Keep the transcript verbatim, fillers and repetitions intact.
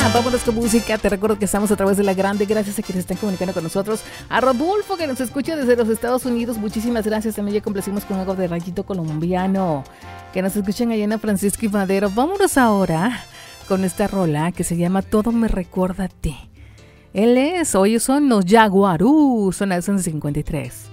Vámonos con música. Te recuerdo que estamos a través de La Grande. Gracias a quienes están comunicando con nosotros. A Rodolfo, que nos escucha desde los Estados Unidos. Muchísimas gracias. También ya complacimos con algo de Rayito Colombiano. Que nos escuchan allá en Francisco y Madero. Vámonos ahora con esta rola que se llama Todo me recuerda a ti. Él es, hoy son los Jaguarú. Son las once cincuenta y tres.